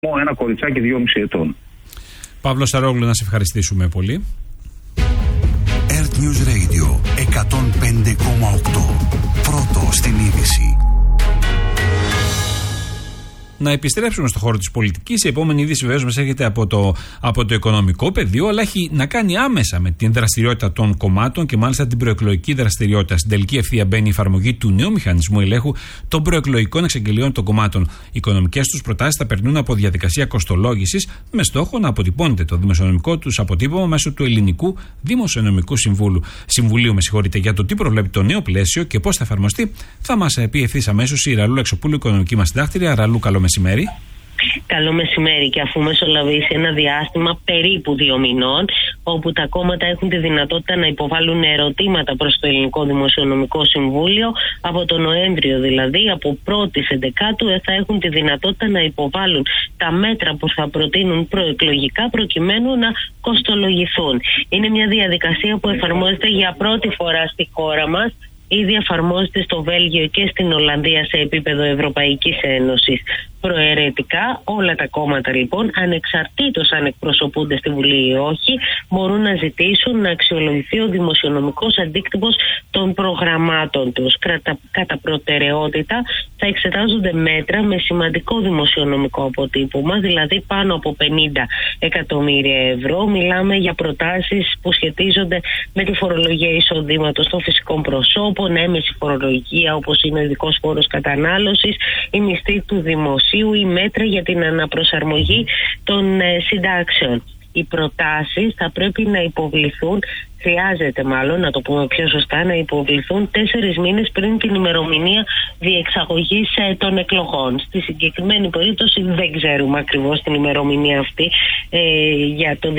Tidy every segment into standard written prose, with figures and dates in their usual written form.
ένα κοριτσάκι 2,5 ετών. Παύλο Σαρόγλου, να σε ευχαριστήσουμε πολύ. Earth News Radio 105,8. Πρώτο στην είδηση. Να επιστρέψουμε στο χώρο της πολιτικής. Η επόμενη είδηση βεβαίως μας έρχεται από το οικονομικό πεδίο, αλλά έχει να κάνει άμεσα με την δραστηριότητα των κομμάτων και μάλιστα την προεκλογική δραστηριότητα. Στην τελική ευθεία μπαίνει η εφαρμογή του νέου μηχανισμού ελέγχου των προεκλογικών εξαγγελιών των κομμάτων. Οι οικονομικές τους προτάσεις θα περνούν από διαδικασία κοστολόγησης με στόχο να αποτυπώνεται το δημοσιονομικό τους αποτύπωμα μέσω του Ελληνικού Δημοσιονομικού Συμβουλίου. Για το τι προβλέπει το νέο πλαίσιο και πώς θα εφαρμοστεί, θα μας πει ευθύς αμέσως η Ραλού Λεξοπούλου, οικονομική μας συντάκτρια. Ραλού, καλό μεσημέρι. Καλό μεσημέρι. Και αφού μεσολαβήσει ένα διάστημα περίπου 2 μηνών, όπου τα κόμματα έχουν τη δυνατότητα να υποβάλουν ερωτήματα προς το Ελληνικό Δημοσιονομικό Συμβούλιο, από τον Νοέμβριο δηλαδή, από 1η Σεπτεμβρίου, θα έχουν τη δυνατότητα να υποβάλουν τα μέτρα που θα προτείνουν προεκλογικά προκειμένου να κοστολογηθούν. Είναι μια διαδικασία που εφαρμόζεται για πρώτη φορά στη χώρα μας. Ήδη εφαρμόζεται στο Βέλγιο και στην Ολλανδία σε επίπεδο Ευρωπαϊκής Ένωσης. Προαιρετικά όλα τα κόμματα λοιπόν, ανεξαρτήτως αν εκπροσωπούνται στη Βουλή ή όχι, μπορούν να ζητήσουν να αξιολογηθεί ο δημοσιονομικός αντίκτυπος των προγραμμάτων τους. Κατά προτεραιότητα θα εξετάζονται μέτρα με σημαντικό δημοσιονομικό αποτύπωμα, δηλαδή πάνω από 50 εκατομμύρια ευρώ. Μιλάμε για προτάσεις που σχετίζονται με τη φορολογία εισοδήματος των φυσικών προσώπων, έμεση φορολογία όπως είναι ο ειδικός φόρος κατανάλωσης, η μισθή του δημοσίου ή μέτρα για την αναπροσαρμογή των συντάξεων. Οι προτάσεις θα πρέπει να υποβληθούν, χρειάζεται μάλλον να το πούμε πιο σωστά, να υποβληθούν 4 μήνες πριν την ημερομηνία διεξαγωγής των εκλογών. Στη συγκεκριμένη περίπτωση δεν ξέρουμε ακριβώς την ημερομηνία αυτή για το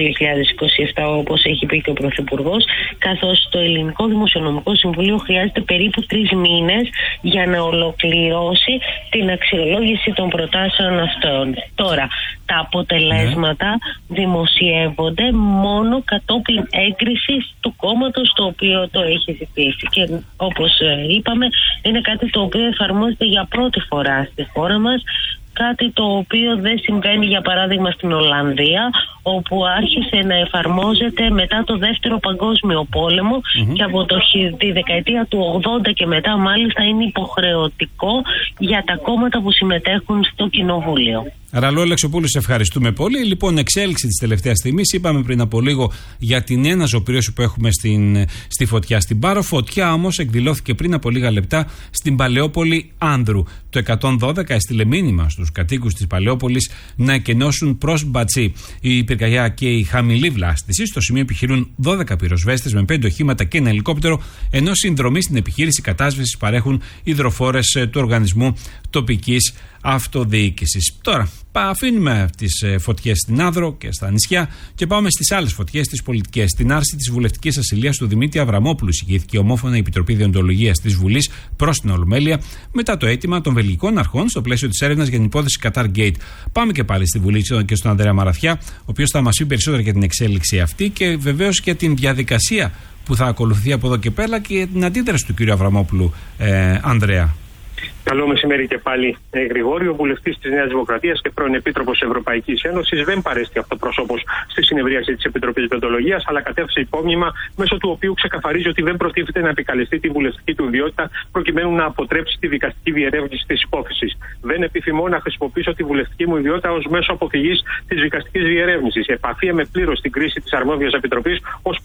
2027, όπως έχει πει και ο Πρωθυπουργός, καθώς το Ελληνικό Δημοσιονομικό Συμβουλίο χρειάζεται περίπου 3 μήνες για να ολοκληρώσει την αξιολόγηση των προτάσεων αυτών. Τώρα, τα αποτελέσματα δημοσιεύονται μόνο κατόπιν έγκρισης του κόμματος το οποίο το έχει ζητήσει. Και όπως είπαμε, είναι κάτι το οποίο εφαρμόζεται για πρώτη φορά στη χώρα μας. Κάτι το οποίο δεν συμβαίνει για παράδειγμα στην Ολλανδία, όπου άρχισε να εφαρμόζεται μετά το Δεύτερο Παγκόσμιο Πόλεμο και από τη δεκαετία του 80 και μετά μάλιστα είναι υποχρεωτικό για τα κόμματα που συμμετέχουν στο Κοινοβούλιο. Ραλού Λεξοπούλου, σε ευχαριστούμε πολύ. Λοιπόν, εξέλιξη της τελευταίας στιγμής. Είπαμε πριν από λίγο για την ένα ζωοποιώση που έχουμε στη Φωτιά στην Πάρο. Φωτιά όμως εκδηλώθηκε πριν από λίγα λεπτά στην Παλαιόπολη Άνδρου. Το 112 έστειλε μήνυμα στους κατοίκους της Παλαιόπολης να εκενώσουν προς Μπατσί. Η πυρκαγιά και η χαμηλή βλάστηση. Στο σημείο επιχειρούν 12 πυροσβέστες με 5 οχήματα και ένα ελικόπτερο, ενώ συνδρομή στην επιχείρηση κατάσβεσης παρέχουν υδροφόρες του Οργανισμού Τοπικής Αυτοδιοίκησης. Τώρα, αφήνουμε τις φωτιές στην Άνδρο και στα νησιά και πάμε στις άλλες φωτιές, τις πολιτικές. Στην άρση της βουλευτικής ασυλίας του Δημήτρη Αβραμόπουλου εισηγήθηκε ομόφωνα η Επιτροπή Διοντολογίας της Βουλής προς την Ολομέλεια μετά το αίτημα των βελγικών αρχών στο πλαίσιο της έρευνας για την υπόθεση Qatar Gate. Πάμε και πάλι στη Βουλή και στον Ανδρέα Μαραθιά, ο οποίος θα μας πει περισσότερα για την εξέλιξη αυτή και βεβαίως για την διαδικασία που θα ακολουθεί από εδώ και πέρα και την αντίδραση του κ. Αβραμόπουλου. Ανδρέα. Καλό μεσημέρι και πάλι, Γρηγόρη. Ο βουλευτής της Νέας Δημοκρατίας και πρώην Επίτροπος Ευρωπαϊκής Ένωσης δεν παρέστη αυτοπροσώπως στη συνεδρίαση της Επιτροπής Διοντολογίας, αλλά κατέθεσε υπόμνημα μέσω του οποίου ξεκαθαρίζει ότι δεν προτίθεται να επικαλεστεί τη βουλευτική του ιδιότητα προκειμένου να αποτρέψει τη δικαστική διερεύνηση της υπόθεσης. Δεν επιθυμώ να χρησιμοποιήσω τη βουλευτική μου ιδιότητα ως μέσο αποφυγής της δικαστικής διερεύνησης. Επαφίεμαι πλήρως στην κρίση της αρμόδιας Επιτροπής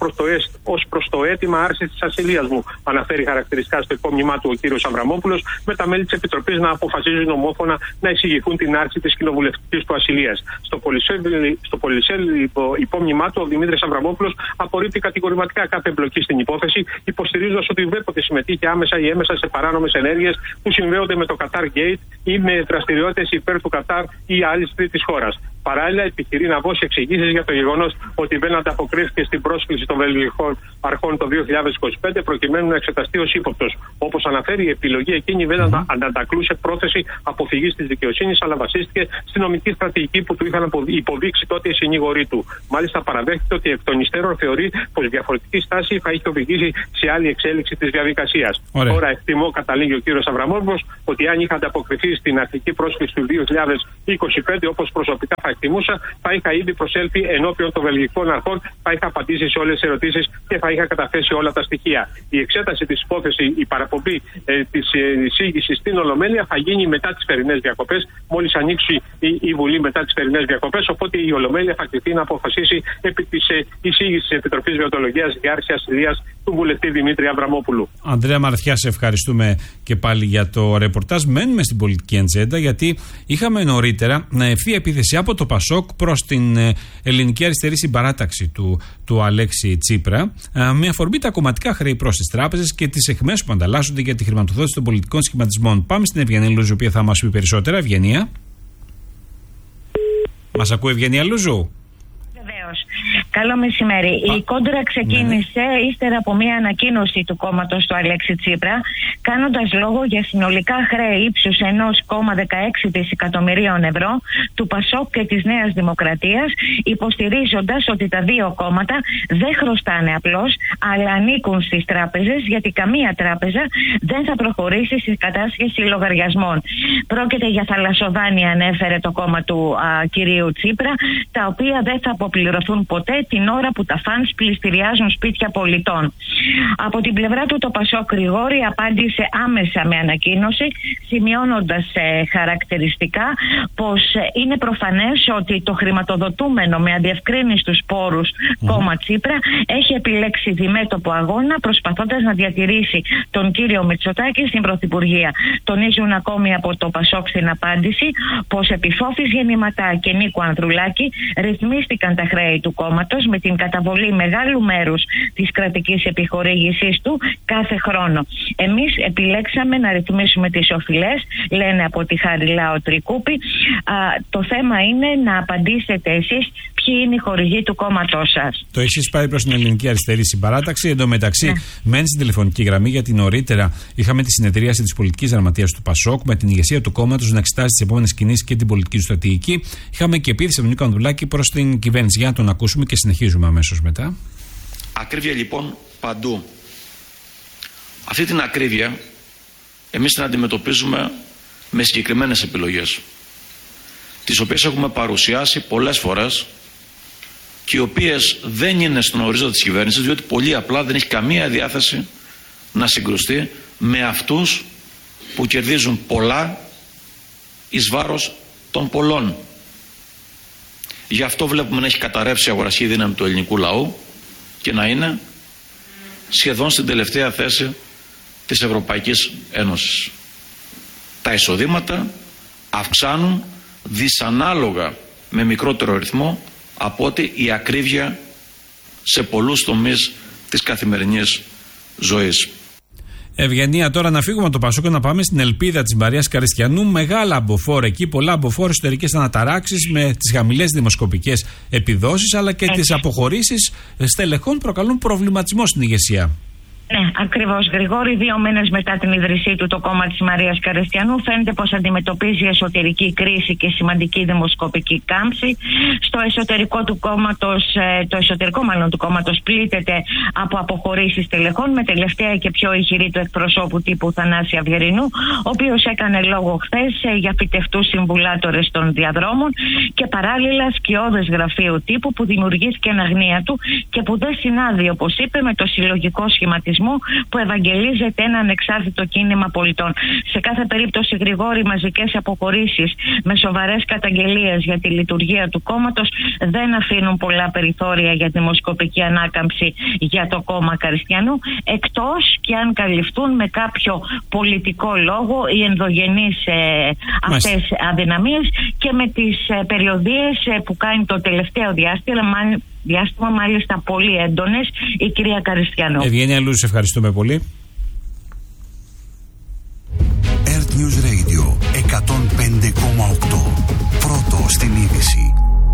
ως προς το αίτημα άρσης της ασυλίας μου, αναφέρει χαρακτηριστικά στο υπόμνημά του ο κ. Αβραμόπουλος, με τα μέλη της Επιτροπής να αποφασίζουν ομόφωνα να εισηγηθούν την άρση της κοινοβουλευτικής του ασυλίας. Στο πολυσέλιδο υπόμνημά του, ο Δημήτρης Αβραμόπουλος απορρίπτει κατηγορηματικά κάθε εμπλοκή στην υπόθεση, υποστηρίζοντας ότι ουδέποτε συμμετείχε άμεσα ή έμεσα σε παράνομες ενέργειες που συνδέονται με το Qatar Gate ή με δραστηριότητες υπέρ του Κατάρ ή άλλης τρίτης χώρας. Παράλληλα, επιχειρεί να δώσει εξηγήσεις για το γεγονός ότι δεν ανταποκρίθηκε στην πρόσκληση των βελγικών αρχών το 2025 προκειμένου να εξεταστεί ως ύποπτος. Όπως αναφέρει, η επιλογή εκείνη δεν αντανακλούσε πρόθεση αποφυγής της δικαιοσύνης, αλλά βασίστηκε στη νομική στρατηγική που του είχαν υποδείξει τότε οι συνήγοροι του. Μάλιστα, παραδέχεται ότι εκ των υστέρων θεωρεί πως διαφορετική στάση θα είχε οδηγήσει σε άλλη εξέλιξη της διαδικασίας. Τώρα, εκτιμώ, καταλήγει ο κύριος Αβραμόπουλος, ότι αν είχα ανταποκριθεί στην αρχική πρόσκληση του 2025, όπως προσωπικά θα εκτιμούσα, θα είχα ήδη προσέλθει ενώπιον των βελγικών αρχών, θα είχα απαντήσει σε όλες τις ερωτήσεις και θα είχα καταθέσει όλα τα στοιχεία. Η εξέταση της υπόθεσης, η παραπομπή της εισήγησης στην Ολομέλεια θα γίνει μετά τις θερινές διακοπές, μόλις ανοίξει η Βουλή μετά τις θερινές διακοπές. Οπότε η Ολομέλεια θα κληθεί να αποφασίσει επί της εισήγησης της Επιτροπής Βιολογίας για άρση ασυλίας του βουλευτή Δημήτρη Αβραμόπουλου. Ανδρέα Μαρθιά, σε ευχαριστούμε και πάλι για το ρεπορτάζ. Μένουμε στην πολιτική ατζέντα, γιατί είχαμε νωρίτερα να ευθύ επίθεση από το Πασόκ προς την ελληνική αριστερή συμπαράταξη του Αλέξη Τσίπρα, με αφορμή τα κομματικά χρέη προς τις τράπεζες και τις εχμές που ανταλλάσσονται για τη χρηματοδότηση των πολιτικών σχηματισμών. Πάμε στην Ευγενία Λούζου, η οποία θα μας πει περισσότερα. Ευγενία. Μας ακούει, Ευγενία Λούζου? Βεβαίως. Καλό μεσημέρι. Η κόντρα ξεκίνησε ύστερα από μια ανακοίνωση του κόμματος του Αλέξη Τσίπρα, κάνοντας λόγο για συνολικά χρέη ύψους 1,16 δισεκατομμυρίων ευρώ του Πασόκ και της Νέας Δημοκρατίας, υποστηρίζοντας ότι τα δύο κόμματα δεν χρωστάνε απλώς, αλλά ανήκουν στις τράπεζες, γιατί καμία τράπεζα δεν θα προχωρήσει στη κατάσχεση λογαριασμών. Πρόκειται για θαλασσοδάνεια, ανέφερε το κόμμα του κυρίου Τσίπρα, τα οποία δεν θα αποπληρωθούν ποτέ την ώρα που τα φανς πληστηριάζουν σπίτια πολιτών. Από την πλευρά του το Πασόκ Γρηγόρη απάντησε άμεσα με ανακοίνωση, σημειώνοντας χαρακτηριστικά πως είναι προφανές ότι το χρηματοδοτούμενο με αδιευκρίνιστους πόρους κόμμα Τσίπρα έχει επιλέξει διμέτωπο αγώνα, προσπαθώντας να διατηρήσει τον κύριο Μητσοτάκη στην Πρωθυπουργία. Τονίζουν ακόμη από το Πασόκ στην απάντηση πως επί Φώφης Γεννηματά και Νίκου Ανδρουλάκη ρυθμίστηκαν τα χρέη του κόμματος με την καταβολή μεγάλου μέρους της κρατικής επιχορήγησής του κάθε χρόνο. Εμείς επιλέξαμε να ρυθμίσουμε τις οφειλές, λένε από τη Χαριλάο Τρικούπη. Το θέμα είναι να απαντήσετε εσείς ποιοι είναι οι χορηγοί του κόμματός σας. Το εσείς πάει προς την ελληνική αριστερή συμπαράταξη. Εν τω μεταξύ, μένει στην τηλεφωνική γραμμή, γιατί νωρίτερα είχαμε τη συνεδρίαση της πολιτικής γραμματείας του Πασόκ με την ηγεσία του κόμματος να εξετάσει τις επόμενες κινήσεις και την πολιτική του στρατηγική. Είχαμε και επίθεση από τον Νίκο Ανδρουλάκη προς την κυβέρνηση. Για να τον ακούσουμε και συνεχίζουμε αμέσως μετά. Ακρίβεια λοιπόν παντού. Αυτή την ακρίβεια εμείς την αντιμετωπίζουμε με συγκεκριμένες επιλογές, τις οποίες έχουμε παρουσιάσει πολλές φορές και οι οποίες δεν είναι στον ορίζοντα της κυβέρνησης, διότι πολύ απλά δεν έχει καμία διάθεση να συγκρουστεί με αυτούς που κερδίζουν πολλά εις βάρος των πολλών. Γι' αυτό βλέπουμε να έχει καταρρεύσει η αγοραστική δύναμη του ελληνικού λαού και να είναι σχεδόν στην τελευταία θέση της Ευρωπαϊκής Ένωσης. Τα εισοδήματα αυξάνουν δυσανάλογα με μικρότερο ρυθμό από ότι η ακρίβεια σε πολλούς τομείς της καθημερινής ζωής. Ευγενία, τώρα να φύγουμε από το Πασόκ και να πάμε στην ελπίδα της Μαρίας Καριστιανού. Μεγάλα αμποφόρα εκεί, πολλά αμποφόρα, εσωτερικές αναταράξεις με τις χαμηλές δημοσκοπικές επιδόσεις, αλλά και τις αποχωρήσεις στελεχών προκαλούν προβληματισμό στην ηγεσία. Ναι, ακριβώς, Γρηγόρη. 2 μήνες μετά την ίδρυσή του, το κόμμα της Μαρίας Καριστιανού φαίνεται πως αντιμετωπίζει εσωτερική κρίση και σημαντική δημοσκοπική κάμψη. Στο εσωτερικό του κόμματος, το εσωτερικό μάλλον του κόμματος πλήττεται από αποχωρήσεις στελεχών, με τελευταία και πιο ηχηρή του εκπροσώπου τύπου Θανάση Αυγερινού, ο οποίος έκανε λόγο χθες για φυτευτούς συμβουλάτορες των διαδρόμων, και παράλληλα σκιώδες γραφείου τύπου που δημιουργήθηκε εν αγνία του και που δεν συνάδει, όπως είπε, με το συλλογικό σχηματισμό που ευαγγελίζεται ένα ανεξάρτητο κίνημα πολιτών. Σε κάθε περίπτωση, Γρηγόρη, μαζικές αποχωρήσεις με σοβαρές καταγγελίες για τη λειτουργία του κόμματος δεν αφήνουν πολλά περιθώρια για δημοσκοπική ανάκαμψη για το κόμμα Καριστιανού, εκτός και αν καλυφθούν με κάποιο πολιτικό λόγο οι ενδογενείς αυτές αδυναμίες και με τις περιοδίες που κάνει το τελευταίο διάστημα μάλιστα πολύ έντονες η κυρία Καριστιανού. Ευγένεια Λούζου, ευχαριστούμε πολύ. Earth News Radio 105,8. Πρώτο στην είδηση.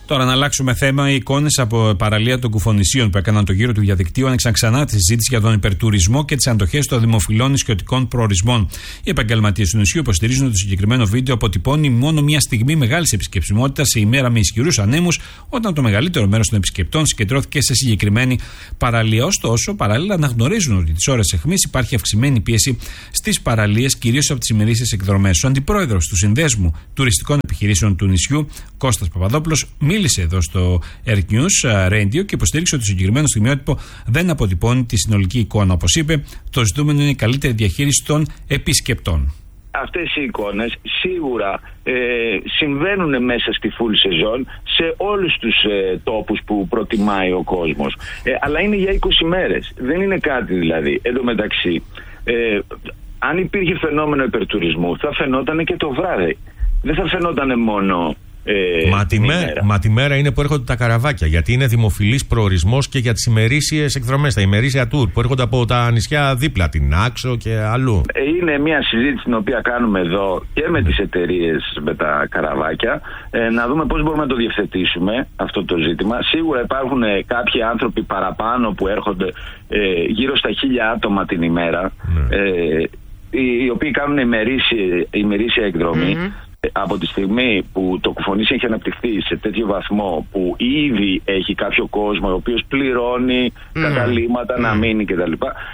Τώρα να αλλάξουμε θέμα. Οι εικόνες από παραλία των Κουφονησίων που έκαναν το γύρο του διαδικτύου άνοιξαν ξανά τη συζήτηση για τον υπερτουρισμό και τις αντοχές των δημοφιλών νησιωτικών προορισμών. Οι επαγγελματίες του νησιού υποστηρίζουν ότι το συγκεκριμένο βίντεο αποτυπώνει μόνο μια στιγμή μεγάλης επισκεψιμότητας σε ημέρα με ισχυρούς ανέμους, όταν το μεγαλύτερο μέρος των επισκεπτών συγκεντρώθηκε σε συγκεκριμένη παραλία. Ωστόσο, παράλληλα αναγνωρίζουν ότι τις ώρες αιχμής υπάρχει αυξημένη πίεση στις παραλίες, κυρίως από τις ημερήσιες εκδρομές. Ο αντιπρόεδρος του Συνδέσμου Τουριστικών Επιχειρήσεων του νησιού, Κώστας Παπαδόπουλος, μίλησε εδώ στο Air News Radio και υποστήριξε ότι το συγκεκριμένο στιγμιότυπο δεν αποτυπώνει τη συνολική εικόνα. Όπως είπε, το ζητούμενο είναι η καλύτερη διαχείριση των επισκεπτών. Αυτές οι εικόνες σίγουρα συμβαίνουν μέσα στη full season σε όλους τους τόπους που προτιμάει ο κόσμος. Αλλά είναι για 20 μέρες. Δεν είναι κάτι δηλαδή. Εν τω μεταξύ, αν υπήρχε φαινόμενο υπερτουρισμού, θα φαινόταν και το βράδυ. Δεν θα φαινόταν μόνο. Μα τη μέρα είναι που έρχονται τα καραβάκια, γιατί είναι δημοφιλής προορισμός και για τις ημερήσιες εκδρομές, τα ημερήσια tour που έρχονται από τα νησιά δίπλα, την Άξο και αλλού. Είναι μια συζήτηση την οποία κάνουμε εδώ και με τις εταιρείες με τα καραβάκια, να δούμε πώς μπορούμε να το διευθετήσουμε αυτό το ζήτημα. Σίγουρα υπάρχουν κάποιοι άνθρωποι παραπάνω που έρχονται, γύρω στα 1.000 άτομα την ημέρα, οι οποίοι κάνουν ημερήσια εκδρομή. Από τη στιγμή που το Κουφονήσι έχει αναπτυχθεί σε τέτοιο βαθμό που ήδη έχει κάποιο κόσμο ο οποίος πληρώνει καταλήμματα να μείνει κτλ.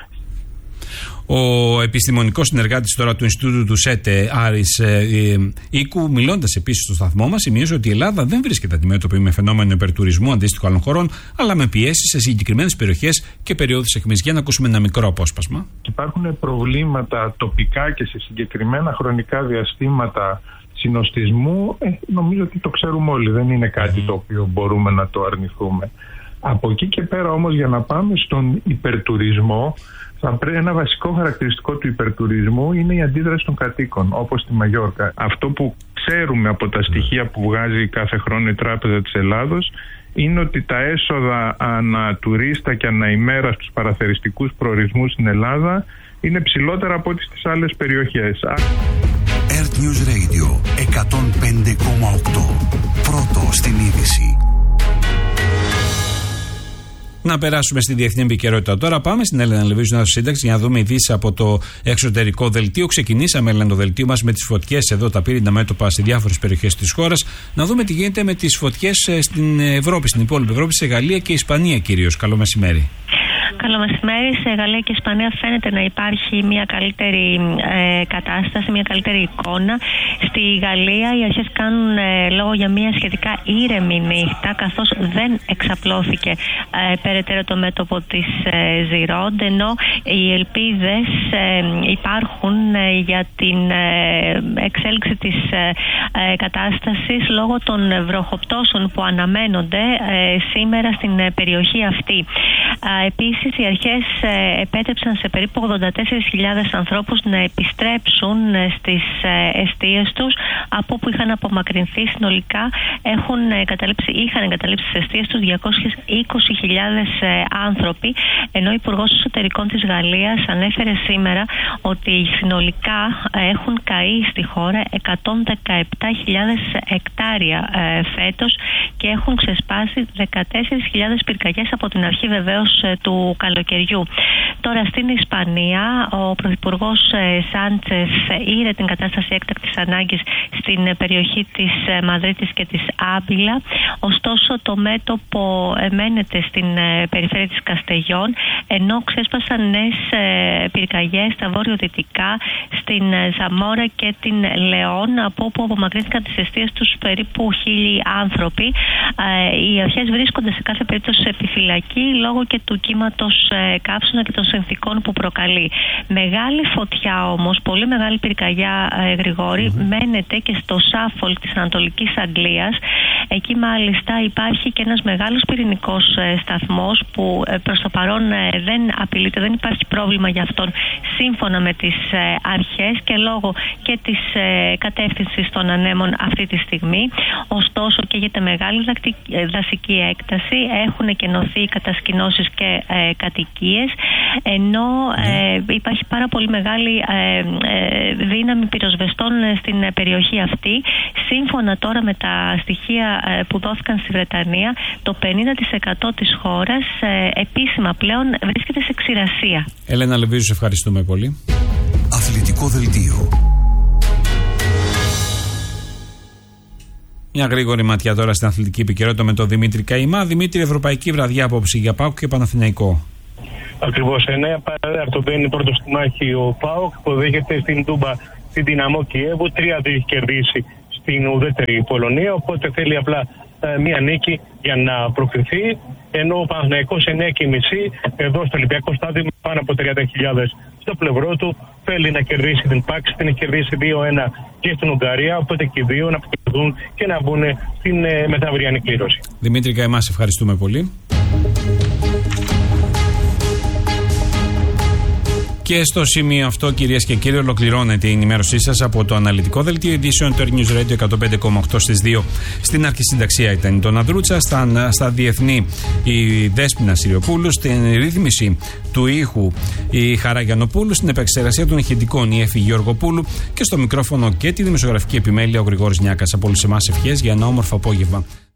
Ο επιστημονικός συνεργάτης τώρα του Ινστιτούτου του ΣΕΤΕ, Άρης Οίκου, μιλώντας επίσης στο σταθμό μας, σημείωσε ότι η Ελλάδα δεν βρίσκεται αντιμέτωπη με φαινόμενο υπερτουρισμού αντίστοιχο άλλων χωρών, αλλά με πιέσεις σε συγκεκριμένες περιοχές και περιόδους αιχμής. Για να ακούσουμε ένα μικρό απόσπασμα. Υπάρχουν προβλήματα τοπικά και σε συγκεκριμένα χρονικά διαστήματα συνοστισμού, νομίζω ότι το ξέρουμε όλοι, δεν είναι κάτι το οποίο μπορούμε να το αρνηθούμε. Από εκεί και πέρα όμως, για να πάμε στον υπερτουρισμό, ένα βασικό χαρακτηριστικό του υπερτουρισμού είναι η αντίδραση των κατοίκων, όπως στη Μαγιόρκα. Αυτό που ξέρουμε από τα στοιχεία που βγάζει κάθε χρόνο η Τράπεζα της Ελλάδος είναι ότι τα έσοδα ανά τουρίστα και ανά ημέρα στους παραθεριστικούς προορισμούς στην Ελλάδα είναι ψηλότερα από ό,τι στις άλλες περιοχές. Earth News Radio 105,8. Πρώτο στην είδηση. Να περάσουμε στη διεθνή επικαιρότητα τώρα. Πάμε στην Έλενα Λεβίζου, να σύνταξη, για να δούμε ειδήσεις από το εξωτερικό δελτίο. Ξεκινήσαμε, Έλενα, το δελτίο μας με τις φωτιές εδώ, τα πύριντα μέτωπα σε διάφορες περιοχές της χώρας. Να δούμε τι γίνεται με τις φωτιές στην Ευρώπη, στην υπόλοιπη Ευρώπη, σε Γαλλία και Ισπανία κυρίως. Καλό μεσημέρι. Καλό μεσημέρι. Σε Γαλλία και Ισπανία φαίνεται να υπάρχει μια καλύτερη κατάσταση, μια καλύτερη εικόνα. Στη Γαλλία οι αρχές κάνουν λόγο για μια σχετικά ήρεμη νύχτα, καθώς δεν εξαπλώθηκε περαιτέρω το μέτωπο της Ζιρόντ, ενώ οι ελπίδες υπάρχουν για την εξέλιξη της κατάστασης λόγω των βροχοπτώσεων που αναμένονται σήμερα στην περιοχή αυτή. Επίσης, οι αρχές επέτρεψαν σε περίπου 84.000 ανθρώπους να επιστρέψουν στις εστίες τους από όπου είχαν απομακρυνθεί. Συνολικά είχαν εγκαταλείψει τις εστίες τους 220.000 άνθρωποι, ενώ ο Υπουργός Εσωτερικών της Γαλλίας ανέφερε σήμερα ότι συνολικά έχουν καεί στη χώρα 117.000 εκτάρια φέτος και έχουν ξεσπάσει 14.000 πυρκαγιές από την αρχή βεβαίως του καλοκαιριού. Τώρα στην Ισπανία ο Πρωθυπουργός Σάντσες είδε την κατάσταση έκτακτης ανάγκης στην περιοχή της Μαδρίτης και της Άμπιλα. Ωστόσο το μέτωπο μένεται στην περιφέρεια της Καστεγιών, ενώ ξέσπασαν νέες πυρκαγιές στα βόρειο-δυτικά, στην Ζαμόρα και την Λεόν, από όπου απομακρύνθηκαν τις εστίες τους περίπου 1.000 άνθρωποι. Οι αρχές βρίσκονται σε κάθε περίπτωση σε επιφυλακή λόγω και του κύματος καύσωνα και των συνθηκών που προκαλεί. Μεγάλη φωτιά όμως, πολύ μεγάλη πυρκαγιά, Γρηγόρη, μένεται και στο Σάφολ της Ανατολικής Αγγλίας. Εκεί μάλιστα υπάρχει και ένας μεγάλος πυρηνικός σταθμός που προς το παρόν δεν απειλείται, δεν υπάρχει πρόβλημα για αυτόν σύμφωνα με τις αρχές και λόγω και της κατεύθυνσης των ανέμων αυτή τη στιγμή. Ωστόσο καίγεται μεγάλη δασική έκταση, έχουν εκενωθεί κατασκηνώσεις και κατοικίες, ενώ υπάρχει πάρα πολύ μεγάλη δύναμη πυροσβεστών στην περιοχή αυτή. Σύμφωνα τώρα με τα στοιχεία που δόθηκαν στη Βρετανία, το 50% της χώρας επίσημα πλέον βρίσκεται σε ξηρασία. Έλενα Λεβίζου, σε ευχαριστούμε πολύ. Αθλητικό δελτίο. Μια γρήγορη ματιά τώρα στην αθλητική επικαιρότητα με τον Δημήτρη Καημά. Δημήτρη, ευρωπαϊκή βραδιά απόψη για ΠΑΟΚ και Παναθηναϊκό. Ακριβώς, 9 παράταρτο μπαίνει πρώτο στη μάχη ο ΠΑΟΚ, υποδέχεται στην Τούμπα στην Δυναμό Κιέβου. 3-2 έχει κερδίσει στην ουδέτερη Πολωνία, οπότε θέλει απλά μία νίκη για να προκριθεί. Ενώ ο Παναθηναϊκός 9.30 εδώ στο Ολυμπιακό Στάδιο με πάνω από 30.000 στο πλευρό του θέλει να κερδίσει την ΠΑΚ. Την έχει κερδίσει 2-1 και στην Ουγγαρία, οπότε και οι δύο να αποκριθούν και να μπουν στην μεθαυριανή κλήρωση. Δημήτρη Καημά, σε ευχαριστούμε πολύ. Και στο σημείο αυτό, κυρίες και κύριοι, ολοκληρώνεται η ενημέρωσή σας από το αναλυτικό δελτίο ειδήσεων του News Radio 105,8 στις 2. Στην αρχισυνταξία ήταν η Ντόνα Δρούτσα, στα διεθνή η Δέσποινα Συριοπούλου, στην ρύθμιση του ήχου η Χαρά Γιαννοπούλου, στην επεξεργασία των ηχητικών η Έφη Γεωργοπούλου και στο μικρόφωνο και τη δημοσιογραφική επιμέλεια ο Γρηγόρης Νιάκας. Από όλους εμάς ευχές για ένα όμορφο απόγευμα.